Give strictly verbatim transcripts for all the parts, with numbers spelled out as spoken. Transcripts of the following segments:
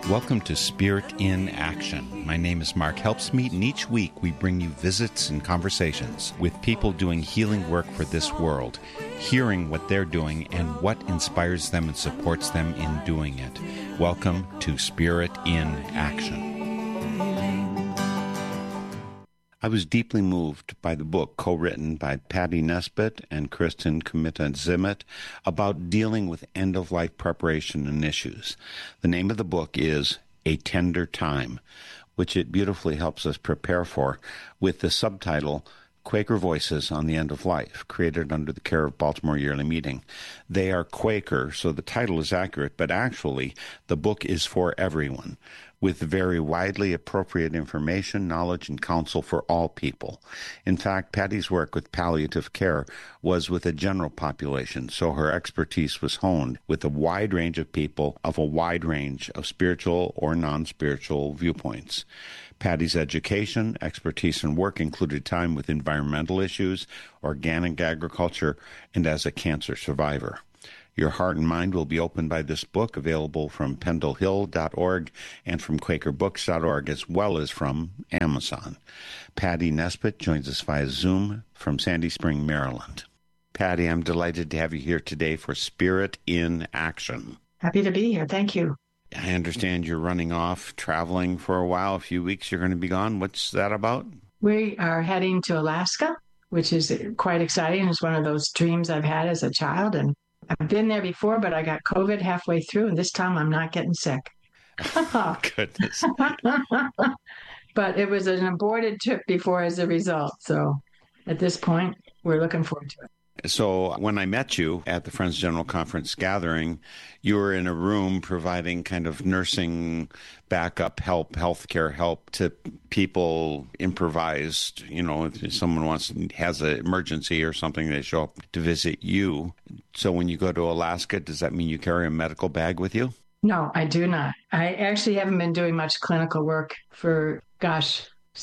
Welcome to Spirit in Action. My name is Mark Helpsmeet, and each week we bring you visits and conversations with people doing healing work for this world, hearing what they're doing and what inspires them and supports them in doing it. Welcome to Spirit in Action. I was deeply moved by the book co-written by Patty Nesbitt and Kristen Comita-Zimmet about dealing with end-of-life preparation and issues. The name of the book is A Tender Time, which it beautifully helps us prepare for, with the subtitle Quaker Voices on the End of Life, created under the care of Baltimore Yearly Meeting. They are Quaker, so the title is accurate, but actually the book is for everyone, with very widely appropriate information, knowledge, and counsel for all people. In fact, Patty's work with palliative care was with a general population, so her expertise was honed with a wide range of people of a wide range of spiritual or non-spiritual viewpoints. Patty's education, expertise, and work included time with environmental issues, organic agriculture, and as a cancer survivor. Your heart and mind will be opened by this book, available from pendle hill dot org and from quaker books dot org, as well as from Amazon. Patty Nesbitt joins us via Zoom from Sandy Spring, Maryland. Patty, I'm delighted to have you here today for Spirit in Action. Happy to be here. Thank you. I understand you're running off, traveling for a while, a few weeks you're going to be gone. What's that about? We are heading to Alaska, which is quite exciting. It's one of those dreams I've had as a child, and I've been there before, but I got COVID halfway through, and this time I'm not getting sick. Goodness. But it was an aborted trip before as a result. So at this point, we're looking forward to it. So when I met you at the Friends General Conference gathering, you were in a room providing kind of nursing backup help, healthcare help to people, improvised. You know, if someone wants has an emergency or something, they show up to visit you. So when you go to Alaska, does that mean you carry a medical bag with you? No, I do not. I actually haven't been doing much clinical work for, gosh,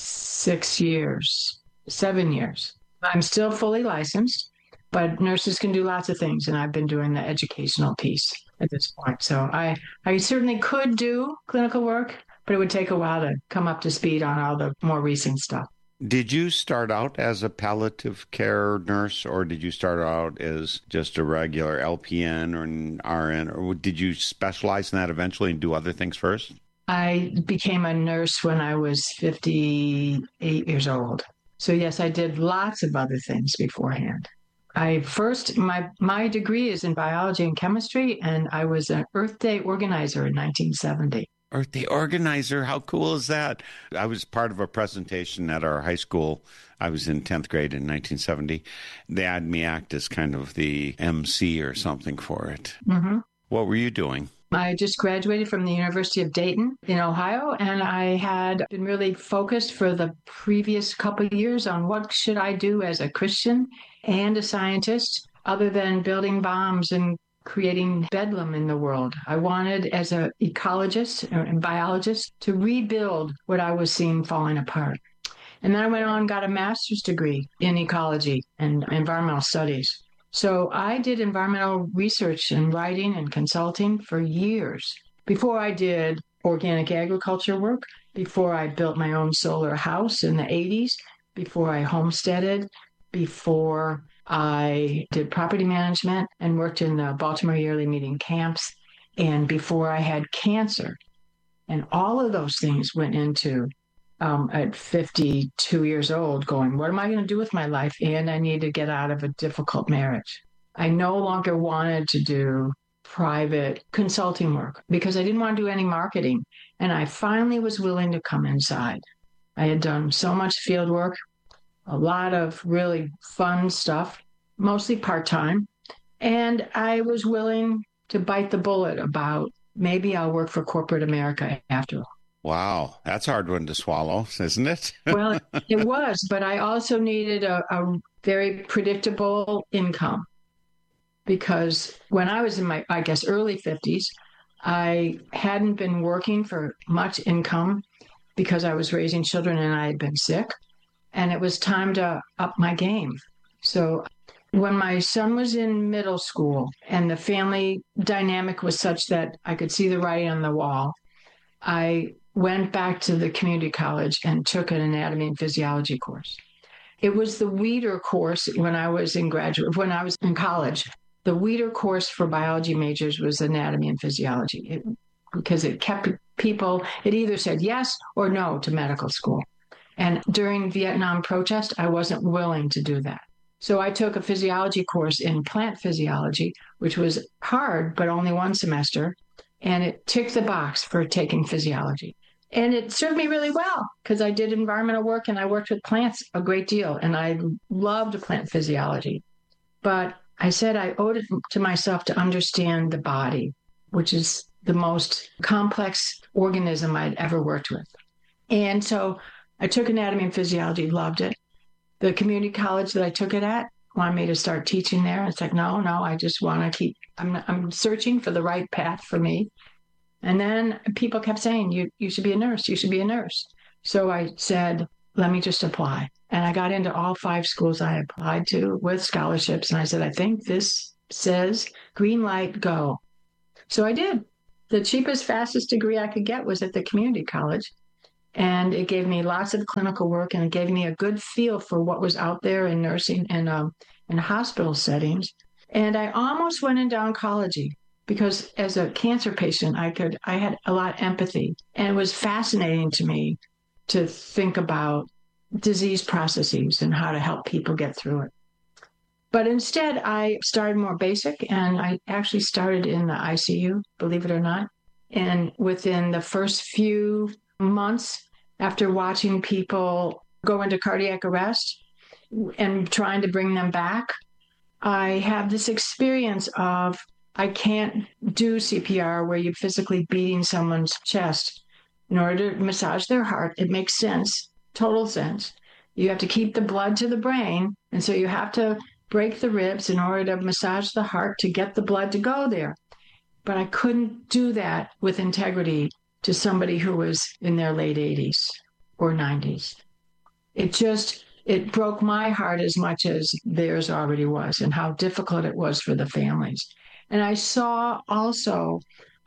six years, seven years. I'm still fully licensed. But nurses can do lots of things, and I've been doing the educational piece at this point. So I, I certainly could do clinical work, but it would take a while to come up to speed on all the more recent stuff. Did you start out as a palliative care nurse, or did you start out as just a regular L P N or an R N, or did you specialize in that eventually and do other things first? I became a nurse when I was fifty-eight years old. So yes, I did lots of other things beforehand. I first, my, my degree is in biology and chemistry, and I was an Earth Day organizer in nineteen seventy. Earth Day organizer, how cool is that? I was part of a presentation at our high school. I was in tenth grade in nineteen seventy. They had me act as kind of the M C or something for it. Mm-hmm. What were you doing? I just graduated from the University of Dayton in Ohio, and I had been really focused for the previous couple of years on what should I do as a Christian and a scientist other than building bombs and creating bedlam in the world. I wanted, as an ecologist and biologist, to rebuild what I was seeing falling apart. And then I went on and got a master's degree in ecology and environmental studies. So I did environmental research and writing and consulting for years before I did organic agriculture work, before I built my own solar house in the eighties, before I homesteaded, before I did property management and worked in the Baltimore Yearly Meeting camps, and before I had cancer. And all of those things went into Um, at fifty-two years old going, what am I going to do with my life? And I need to get out of a difficult marriage. I no longer wanted to do private consulting work because I didn't want to do any marketing. And I finally was willing to come inside. I had done so much field work, a lot of really fun stuff, mostly part-time. And I was willing to bite the bullet about maybe I'll work for corporate America after all. Wow, that's a hard one to swallow, isn't it? Well, it was, but I also needed a, a very predictable income because when I was in my, I guess, early fifties, I hadn't been working for much income because I was raising children and I had been sick, and it was time to up my game. So when my son was in middle school and the family dynamic was such that I could see the writing on the wall, I went back to the community college and took an anatomy and physiology course. It was the Weeder course when I was in graduate, when I was in college. The Weeder course for biology majors was anatomy and physiology it, because it kept people, it either said yes or no to medical school. And during Vietnam protest, I wasn't willing to do that. So I took a physiology course in plant physiology, which was hard, but only one semester. And it ticked the box for taking physiology. And it served me really well because I did environmental work and I worked with plants a great deal. And I loved plant physiology. But I said I owed it to myself to understand the body, which is the most complex organism I'd ever worked with. And so I took anatomy and physiology, loved it. The community college that I took it at wanted me to start teaching there. It's like, no, no, I just want to keep, I'm, I'm searching for the right path for me. And then people kept saying, you, you should be a nurse, you should be a nurse. So I said, let me just apply. And I got into all five schools I applied to with scholarships. And I said, I think this says green light, go. So I did. The cheapest, fastest degree I could get was at the community college. And it gave me lots of clinical work, and it gave me a good feel for what was out there in nursing and um, in hospital settings. And I almost went into oncology because as a cancer patient, I could I had a lot of empathy, and it was fascinating to me to think about disease processes and how to help people get through it. But instead, I started more basic, and I actually started in the I C U, believe it or not. And within the first few months, after watching people go into cardiac arrest and trying to bring them back, I have this experience of I can't do C P R where you're physically beating someone's chest. In order to massage their heart, it makes sense, total sense. You have to keep the blood to the brain, and so you have to break the ribs in order to massage the heart to get the blood to go there. But I couldn't do that with integrity to somebody who was in their late eighties or nineties. It just, it broke my heart as much as theirs already was, and how difficult it was for the families. And I saw also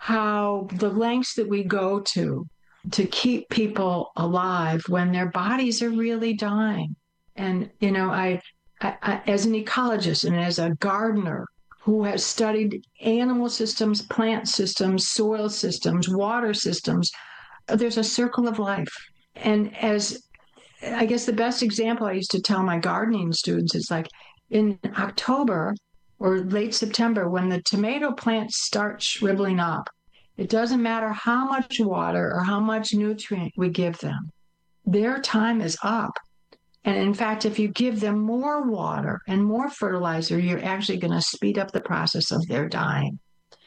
how the lengths that we go to to keep people alive when their bodies are really dying. And, you know, I, I, I as an ecologist and as a gardener, who has studied animal systems, plant systems, soil systems, water systems. There's a circle of life. And as I guess the best example I used to tell my gardening students is like in October or late September, when the tomato plants start shriveling up, it doesn't matter how much water or how much nutrient we give them. Their time is up. And in fact, if you give them more water and more fertilizer, you're actually going to speed up the process of their dying.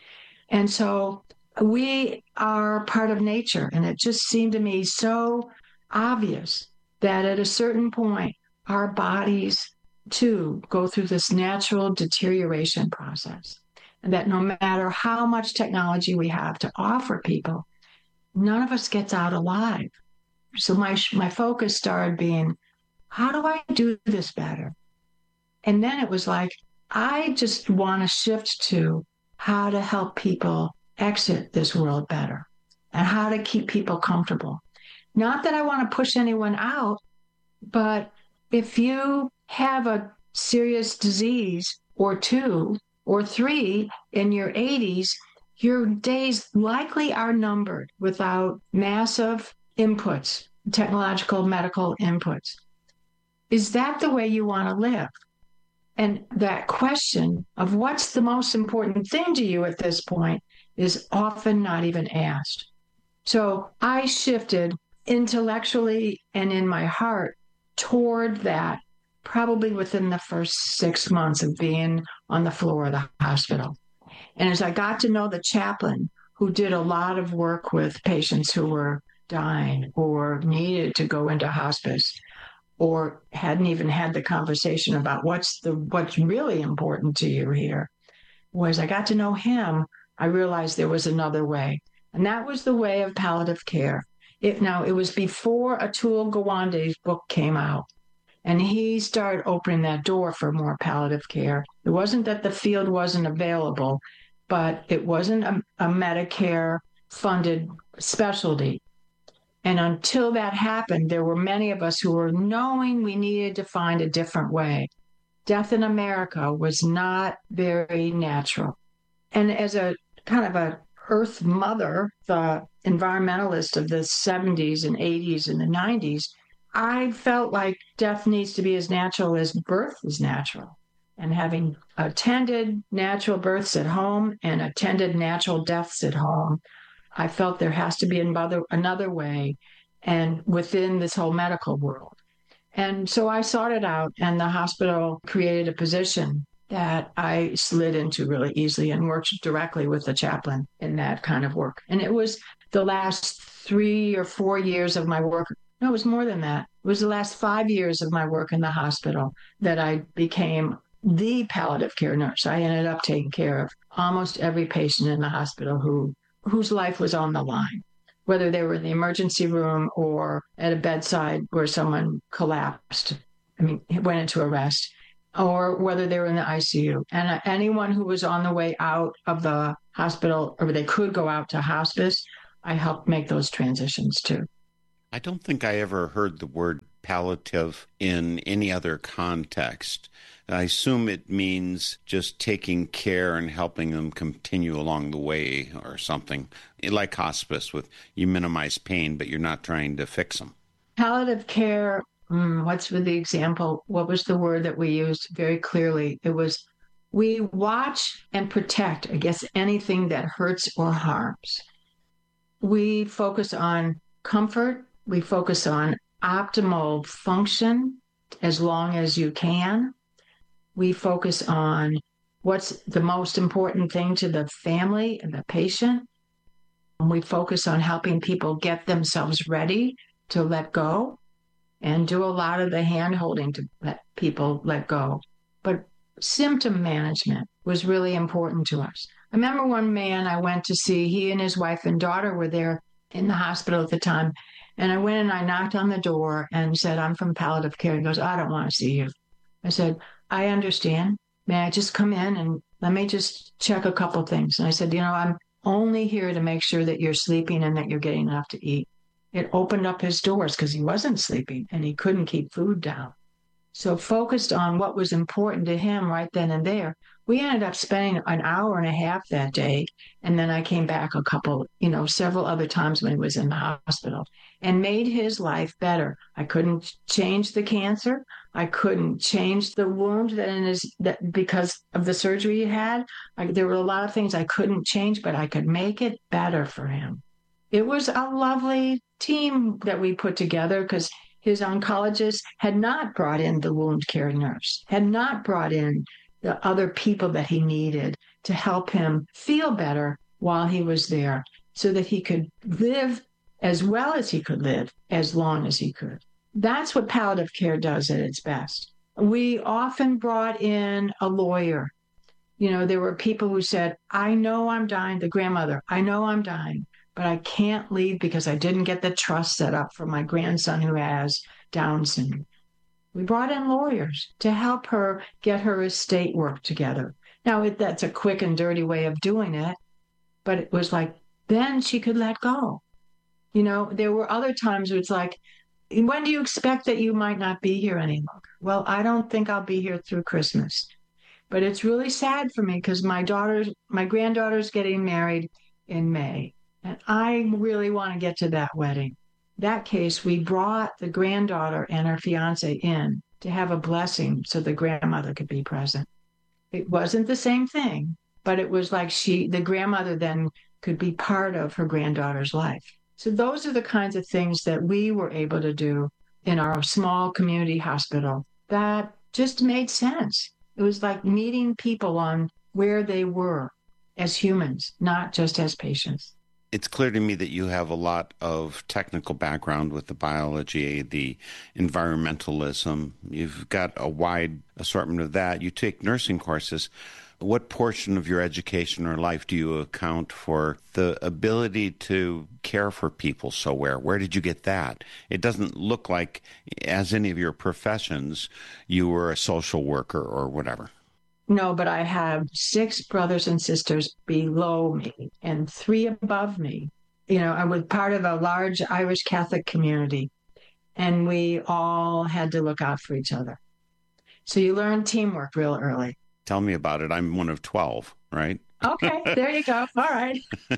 And so we are part of nature. And it just seemed to me so obvious that at a certain point, our bodies too go through this natural deterioration process. And that no matter how much technology we have to offer people, none of us gets out alive. So my, my focus started being, how do I do this better? And then it was like, I just want to shift to how to help people exit this world better and how to keep people comfortable. Not that I want to push anyone out, but if you have a serious disease or two or three in your eighties, your days likely are numbered without massive inputs, technological, medical inputs. Is that the way you want to live? And that question of what's the most important thing to you at this point is often not even asked. So I shifted intellectually and in my heart toward that probably within the first six months of being on the floor of the hospital. And as I got to know the chaplain who did a lot of work with patients who were dying or needed to go into hospice, or hadn't even had the conversation about what's the what's really important to you here, was I got to know him, I realized there was another way. And that was the way of palliative care. It, now, it was before Atul Gawande's book came out. And he started opening that door for more palliative care. It wasn't that the field wasn't available, but it wasn't a, a Medicare funded specialty. And until that happened, there were many of us who were knowing we needed to find a different way. Death in America was not very natural. And as a kind of a Earth mother, the environmentalist of the seventies and eighties and the nineties, I felt like death needs to be as natural as birth is natural. And having attended natural births at home and attended natural deaths at home, I felt there has to be another, another way and within this whole medical world. And so I sought it out, and the hospital created a position that I slid into really easily and worked directly with the chaplain in that kind of work. And it was the last three or four years of my work. No, it was more than that. It was the last five years of my work in the hospital that I became the palliative care nurse. I ended up taking care of almost every patient in the hospital who whose life was on the line, whether they were in the emergency room or at a bedside where someone collapsed, I mean, went into arrest, or whether they were in the I C U. And anyone who was on the way out of the hospital, or they could go out to hospice, I helped make those transitions too. I don't think I ever heard the word palliative in any other context. I assume it means just taking care and helping them continue along the way or something, like hospice, with you minimize pain, but you're not trying to fix them. Palliative care, mm, what's with the example? What was the word that we used very clearly? It was, we watch and protect against anything that hurts or harms. We focus on comfort. We focus on optimal function as long as you can. We focus on what's the most important thing to the family and the patient. And we focus on helping people get themselves ready to let go and do a lot of the hand holding to let people let go. But symptom management was really important to us. I remember one man I went to see, he and his wife and daughter were there in the hospital at the time. And I went and I knocked on the door and said, I'm from palliative care. He goes, I don't want to see you. I said, I understand. May I just come in and let me just check a couple things? And I said, you know, I'm only here to make sure that you're sleeping and that you're getting enough to eat. It opened up his doors because he wasn't sleeping and he couldn't keep food down. So focused on what was important to him right then and there. We ended up spending an hour and a half that day. And then I came back a couple, you know, several other times when he was in the hospital and made his life better. I couldn't change the cancer. I couldn't change the wound that in his, that because of the surgery he had. I, there were a lot of things I couldn't change, but I could make it better for him. It was a lovely team that we put together because his oncologist had not brought in the wound care nurse, had not brought in the other people that he needed to help him feel better while he was there so that he could live as well as he could live as long as he could. That's what palliative care does at its best. We often brought in a lawyer. You know, there were people who said, I know I'm dying, the grandmother, I know I'm dying, but I can't leave because I didn't get the trust set up for my grandson who has Down syndrome. We brought in lawyers to help her get her estate work together. Now, it, that's a quick and dirty way of doing it, but it was like, then she could let go. You know, there were other times where it's like, when do you expect that you might not be here any longer? Well, I don't think I'll be here through Christmas. But it's really sad for me because my daughter's, my granddaughter's getting married in May. And I really want to get to that wedding. That case, we brought the granddaughter and her fiance in to have a blessing so the grandmother could be present. It wasn't the same thing, but it was like she, the grandmother then could be part of her granddaughter's life. So those are the kinds of things that we were able to do in our small community hospital that just made sense. It was like meeting people on where they were as humans, not just as patients. It's clear to me that you have a lot of technical background with the biology, the environmentalism. You've got a wide assortment of that. You take nursing courses. What portion of your education or life do you account for the ability to care for people so well? Where did you get that? It doesn't look like, as any of your professions, you were a social worker or whatever. No, but I have six brothers and sisters below me and three above me you know, I was part of a large Irish Catholic community, and we all had to look out for each other. So you learn teamwork real early. Tell me about it. I'm one of twelve, right? Okay, there you go. All right.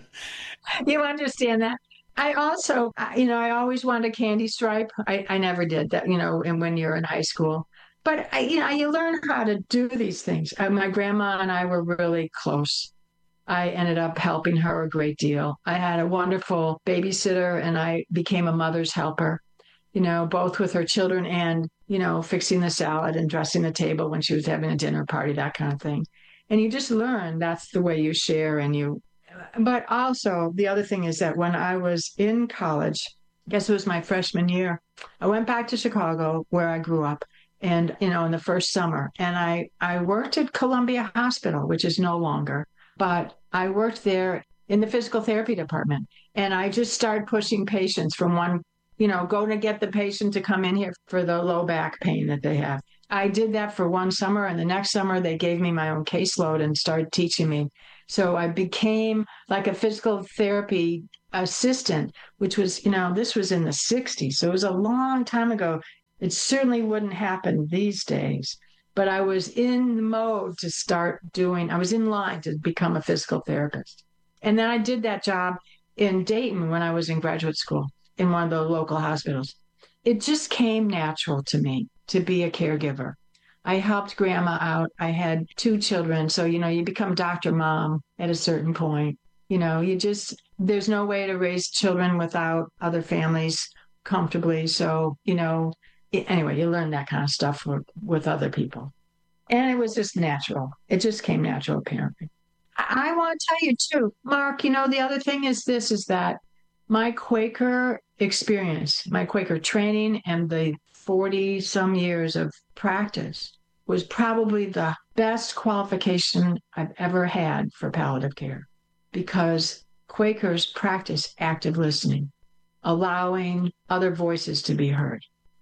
You understand that. I also, you know, I always wanted a candy stripe. I, I never did that, you know, and when you're in high school. But, I, you know, you learn how to do these things. Uh, my grandma and I were really close. I ended up helping her a great deal. I had a wonderful babysitter, and I became a mother's helper, you know, both with her children and, you know, fixing the salad and dressing the table when she was having a dinner party, that kind of thing. And you just learn that's the way you share. And you, but also the other thing is that when I was in college, I guess it was my freshman year, I went back to Chicago where I grew up. And, you know, in the first summer, and I, I worked at Columbia Hospital, which is no longer, but I worked there in the physical therapy department. And I just started pushing patients from one, you know, go to get the patient to come in here for the low back pain that they have. I did that for one summer, and the next summer they gave me my own caseload and started teaching me. So I became like a physical therapy assistant, which was, you know, this was in the sixties. So it was a long time ago. It certainly wouldn't happen these days, but I was in the mode to start doing, I was in line to become a physical therapist. And then I did that job in Dayton when I was in graduate school in one of the local hospitals. It just came natural to me to be a caregiver. I helped grandma out. I had two children. So, you know, you become Doctor Mom at a certain point. You know, you just, there's no way to raise children without other families comfortably. So, you know, anyway, you learn that kind of stuff with, with other people. And it was just natural. It just came natural, apparently. I, I want to tell you, too, Mark, you know, the other thing is this, is that my Quaker experience, my Quaker training, and the forty-some years of practice was probably the best qualification I've ever had for palliative care, because Quakers practice active listening, allowing other voices to be heard,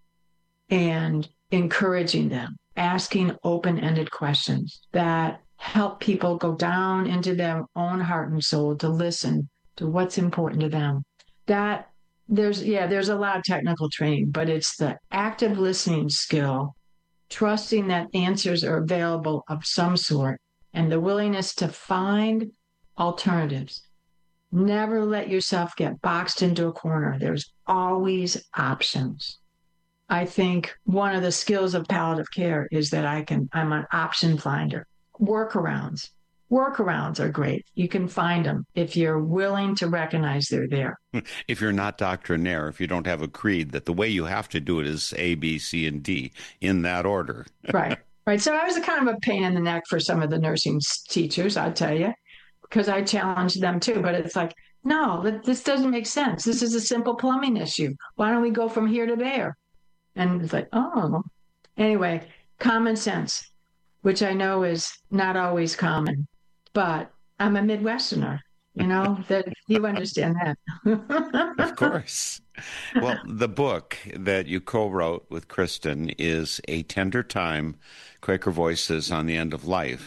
and encouraging them, asking open-ended questions that help people go down into their own heart and soul to listen to what's important to them. That there's, yeah, there's a lot of technical training, but it's the active listening skill, trusting that answers are available of some sort, and the willingness to find alternatives. Never let yourself get boxed into a corner. There's always options. I think one of the skills of palliative care is that I can, I'm an option finder. Workarounds. Workarounds are great. You can find them if you're willing to recognize they're there. If you're not doctrinaire, if you don't have a creed, that the way you have to do it is A, B, C, and D in that order. Right. Right. So I was a kind of a pain in the neck for some of the nursing teachers, I'll tell you, because I challenged them too. But it's like, no, this doesn't make sense. This is a simple plumbing issue. Why don't we go from here to there? And it's like, oh, anyway, common sense, which I know is not always common, but I'm a Midwesterner, you know, that you understand that. Of course. Well, the book that you co-wrote with Kristen is A Tender Time, Quaker Voices on the End of Life.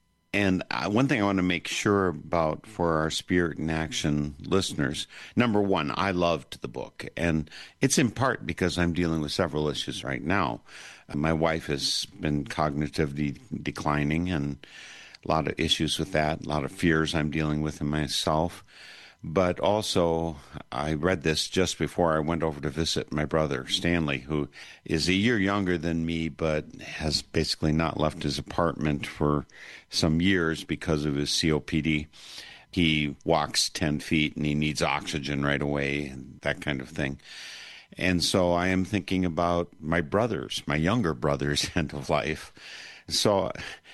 And uh, one thing I want to make sure about for our Spirit in Action listeners, number one, I loved the book. And it's in part because I'm dealing with several issues right now. Uh, my wife has been cognitively declining, and a lot of issues with that, a lot of fears I'm dealing with in myself. But also, I read this just before I went over to visit my brother, Stanley, who is a year younger than me, but has basically not left his apartment for some years because of his C O P D. He walks ten feet and he needs oxygen right away, and that kind of thing. And so I am thinking about my brothers, my younger brothers' end of life. So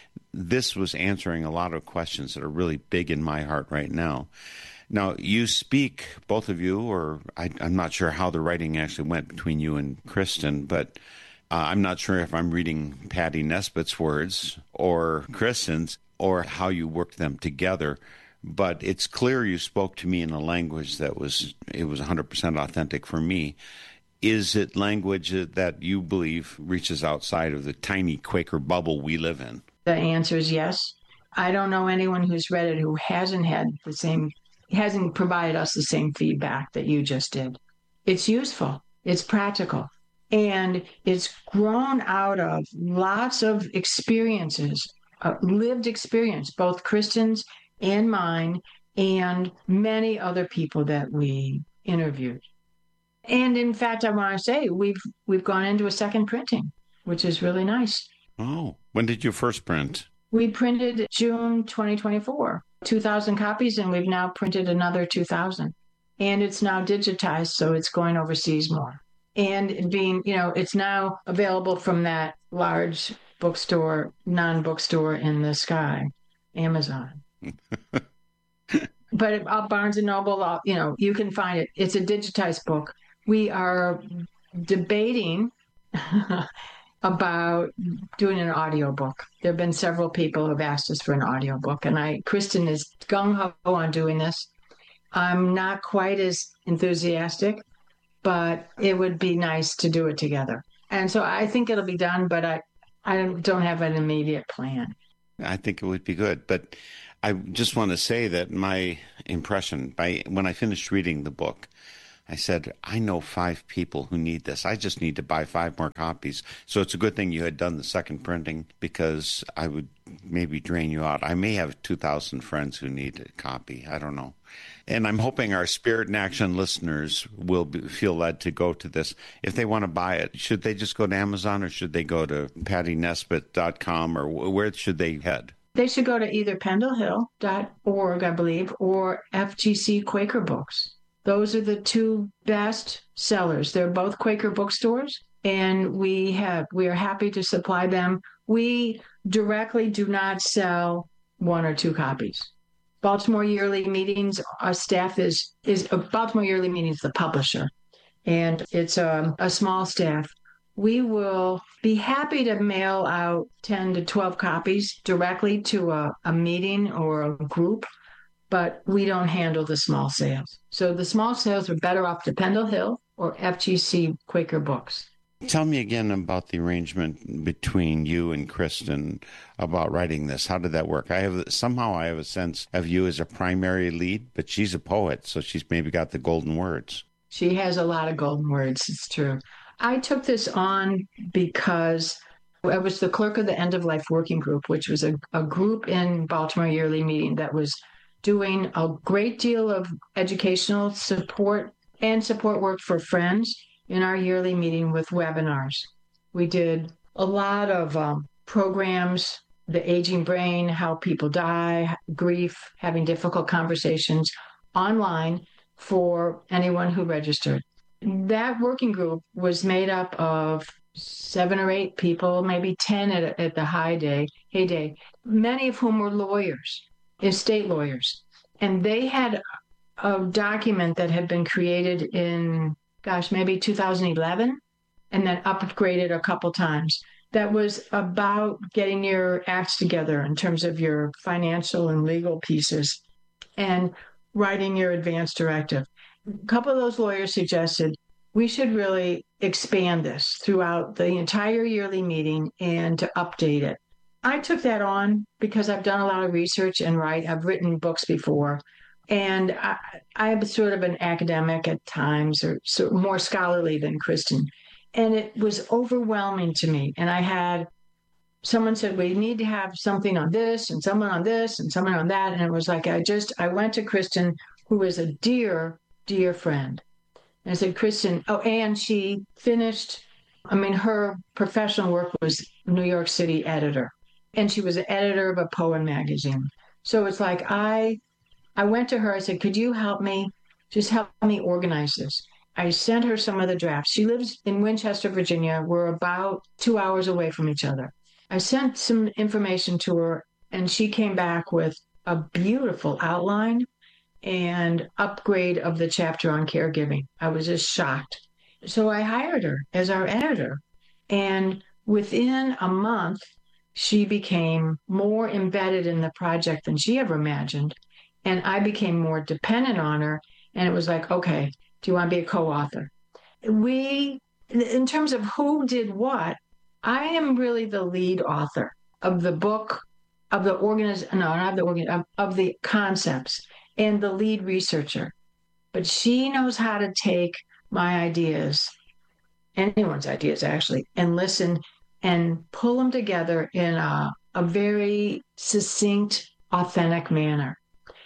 this was answering a lot of questions that are really big in my heart right now. Now, you speak, both of you, or I, I'm not sure how the writing actually went between you and Kristen, but uh, I'm not sure if I'm reading Patty Nesbitt's words or Kristen's, or how you worked them together. But it's clear you spoke to me in a language that was, it was one hundred percent authentic for me. Is it language that you believe reaches outside of the tiny Quaker bubble we live in? The answer is yes. I don't know anyone who's read it who hasn't had the same hasn't provided us the same feedback that you just did. It's useful. It's practical. And it's grown out of lots of experiences, uh, lived experience, both Kristen's and mine, and many other people that we interviewed. And in fact, I want to say we've we've gone into a second printing, which is really nice. Oh, when did you first print? We printed June twenty twenty-four, two thousand copies, and we've now printed another two thousand. And it's now digitized, so it's going overseas more. And being, you know, it's now available from that large bookstore, non-bookstore in the sky, Amazon. But at Barnes and Noble, you know, you can find it. It's a digitized book. We are debating about doing an audiobook. There have been several people who have asked us for an audiobook, and I, Kristen is gung-ho on doing this. I'm not quite as enthusiastic, but it would be nice to do it together. And so I think it'll be done, but I, I don't have an immediate plan. I think it would be good. But I just want to say that my impression, by when I finished reading the book, I said, I know five people who need this. I just need to buy five more copies. So it's a good thing you had done the second printing, because I would maybe drain you out. I may have two thousand friends who need a copy. I don't know. And I'm hoping our Spirit in Action listeners will be, feel led to go to this. If they want to buy it, should they just go to Amazon, or should they go to patty nesbitt dot com, or where should they head? They should go to either pendle hill dot org, I believe, or F G C Quaker Books. Those are the two best sellers. They're both Quaker bookstores, and we have we are happy to supply them. We directly do not sell one or two copies. Baltimore Yearly Meetings, our staff is, is uh, Baltimore Yearly Meetings, the publisher, and it's a, a small staff. We will be happy to mail out ten to twelve copies directly to a, a meeting or a group, but we don't handle the small sales. So the small sales are better off to Pendle Hill or F G C Quaker Books. Tell me again about the arrangement between you and Kristen about writing this. How did that work? I have somehow I have a sense of you as a primary lead, but she's a poet, so she's maybe got the golden words. She has a lot of golden words. It's true. I took this on because I was the clerk of the End of Life Working Group, which was a, a group in Baltimore Yearly Meeting that was doing a great deal of educational support and support work for friends in our yearly meeting with webinars. We did a lot of um, programs, the aging brain, how people die, grief, having difficult conversations online for anyone who registered. That working group was made up of seven or eight people, maybe ten at, at the high day, heyday, many of whom were lawyers, estate lawyers. And they had a document that had been created in gosh, maybe two thousand eleven, and then upgraded a couple times. That was about getting your acts together in terms of your financial and legal pieces and writing your advance directive. A couple of those lawyers suggested we should really expand this throughout the entire yearly meeting and to update it. I took that on because I've done a lot of research and write. I've written books before. And I, I'm sort of an academic at times, or so more scholarly than Kristen. And it was overwhelming to me. And I had, someone said, we need to have something on this and someone on this and someone on that. And it was like, I just, I went to Kristen, who is a dear, dear friend. And I said, Kristen, oh, and she finished, I mean, her professional work was New York City editor. And she was an editor of a poem magazine. So it's like, I... I went to her, I said, could you help me, just help me organize this? I sent her some of the drafts. She lives in Winchester, Virginia. We're about two hours away from each other. I sent some information to her, and she came back with a beautiful outline and upgrade of the chapter on caregiving. I was just shocked. So I hired her as our editor. And within a month, she became more embedded in the project than she ever imagined. And I became more dependent on her. And it was like, okay, do you want to be a co-author? We, in terms of who did what, I am really the lead author of the book, of the organiz, no, not the organ, of, of the concepts. and the lead researcher. But she knows how to take my ideas, anyone's ideas actually, and listen and pull them together in a, a very succinct, authentic manner.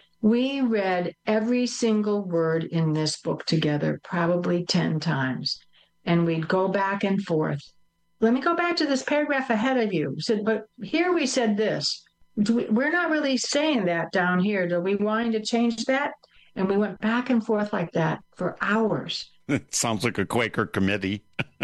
We read every single word in this book together probably ten times, and we'd go back and forth. Let me go back to this paragraph ahead of you. Said, but here we said this. We're not really saying that down here. Do we want to change that? And we went back and forth like that for hours. It sounds like a Quaker committee.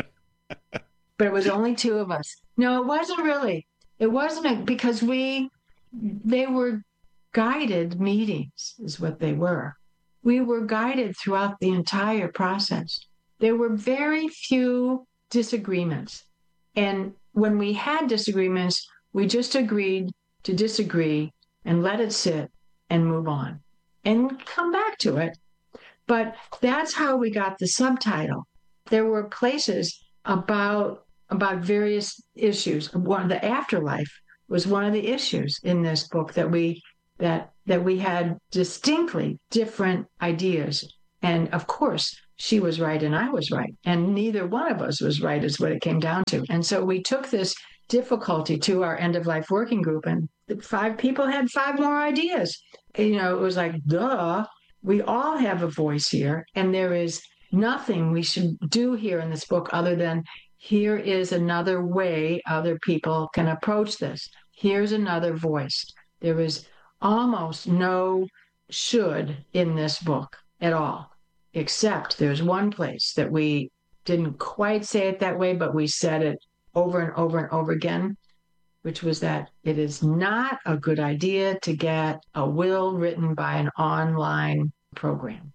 But it was only two of us. No, it wasn't really. It wasn't because we, they were guided meetings is what they were. We were guided throughout the entire process. There were very few disagreements. And when we had disagreements, we just agreed to disagree and let it sit and move on and come back to it. But that's how we got the subtitle. There were places about about various issues. One, the afterlife was one of the issues in this book that we that that we had distinctly different ideas. And of course, she was right and I was right. And neither one of us was right is what it came down to. And so we took this difficulty to our end-of-life working group, and five people had five more ideas. You know, it was like, duh, we all have a voice here, and there is nothing we should do here in this book other than here is another way other people can approach this. Here's another voice. There is almost no should in this book at all, except there's one place that we didn't quite say it that way, but we said it over and over and over again, which was that it is not a good idea to get a will written by an online program.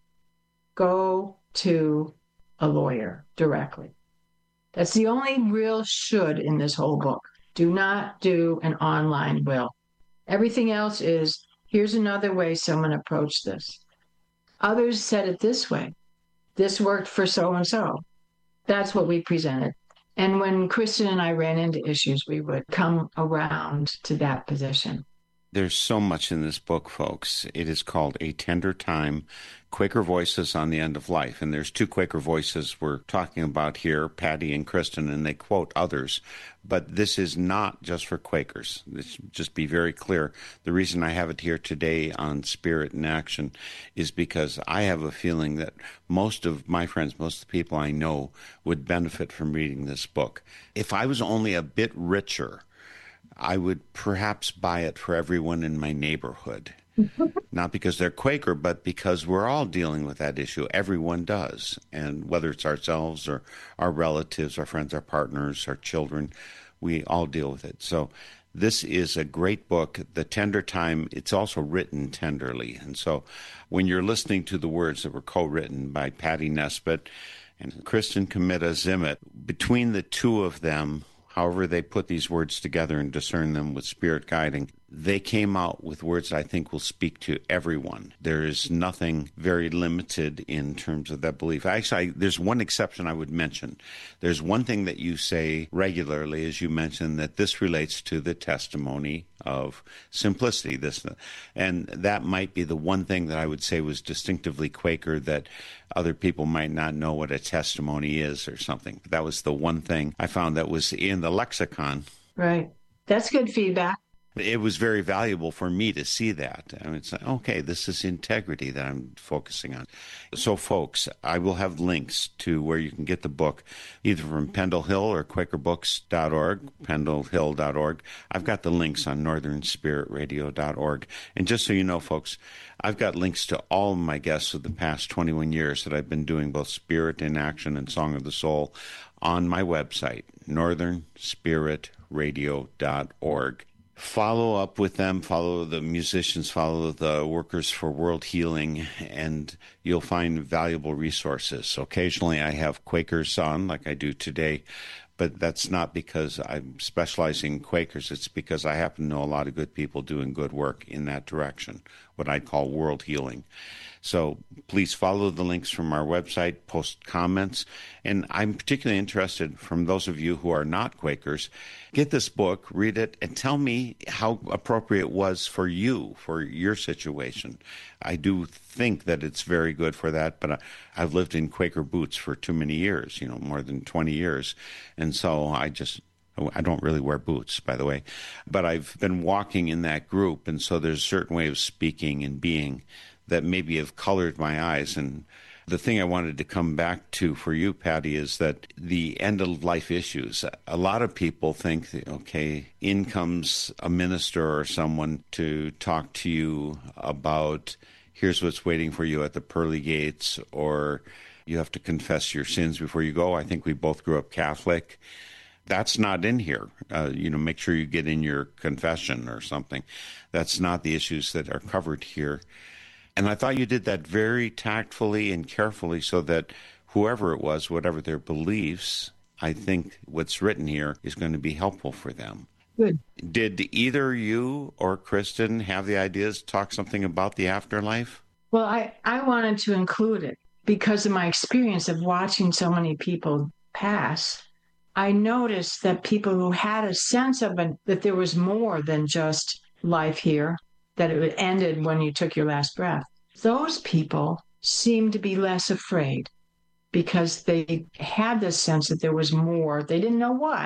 Go to a lawyer directly. That's the only real should in this whole book. Do not do an online will. Everything else is, here's another way someone approached this. Others said it this way. This worked for so-and-so. That's what we presented. And when Kristen and I ran into issues, we would come around to that position. There's so much in this book, folks. It is called A Tender Time, Quaker Voices on the End of Life. And there's two Quaker voices we're talking about here, Patty and Kristen, and they quote others. But this is not just for Quakers. Let's just be very clear. The reason I have it here today on Spirit in Action is because I have a feeling that most of my friends, most of the people I know, would benefit from reading this book. If I was only a bit richer, I would perhaps buy it for everyone in my neighborhood. Not because they're Quaker, but because we're all dealing with that issue. Everyone does. And whether it's ourselves or our relatives, our friends, our partners, our children, we all deal with it. So this is a great book. The Tender Time, it's also written tenderly. And so when you're listening to the words that were co-written by Patty Nesbitt and Kristen Comita Zimmett, between the two of them, however they put these words together and discern them with spirit guiding, they came out with words I think will speak to everyone. There is nothing very limited in terms of that belief. Actually, I, there's one exception I would mention. There's one thing that you say regularly, as you mentioned, that this relates to the testimony of simplicity. This, and that might be the one thing that I would say was distinctively Quaker, that other people might not know what a testimony is or something. That was the one thing I found that was in the lexicon. Right. That's good feedback. It was very valuable for me to see that. I mean, it's like, okay, this is integrity that I'm focusing on. So, folks, I will have links to where you can get the book, either from Pendle Hill or Quaker Books dot org, pendle hill dot org. I've got the links on northern spirit radio dot org. And just so you know, folks, I've got links to all of my guests of the past twenty-one years that I've been doing both Spirit in Action and Song of the Soul on my website, northern spirit radio dot org. Follow up with them, follow the musicians, follow the Workers for World Healing, and you'll find valuable resources. Occasionally I have Quakers on, like I do today, but that's not because I'm specializing in Quakers. It's because I happen to know a lot of good people doing good work in that direction, what I call world healing. So please follow the links from our website, post comments. And I'm particularly interested from those of you who are not Quakers, get this book, read it, and tell me how appropriate it was for you, for your situation. I do think that it's very good for that, but I've lived in Quaker boots for too many years, you know, more than twenty years. And so I just... I don't really wear boots, by the way, but I've been walking in that group, and so there's a certain way of speaking and being that maybe have colored my eyes. And the thing I wanted to come back to for you, Patty, is that the end-of-life issues. A lot of people think, that, okay, in comes a minister or someone to talk to you about here's what's waiting for you at the pearly gates, or you have to confess your sins before you go. I think we both grew up Catholic. That's not in here. Uh, you know, make sure you get in your confession or something. That's not the issues that are covered here. And I thought you did that very tactfully and carefully so that whoever it was, whatever their beliefs, I think what's written here is going to be helpful for them. Good. Did either you or Kristen have the ideas to talk something about the afterlife? Well, I, I wanted to include it because of my experience of watching so many people pass. I noticed that people who had a sense of it, that there was more than just life here, that it ended when you took your last breath, those people seemed to be less afraid because they had this sense that there was more. They didn't know what,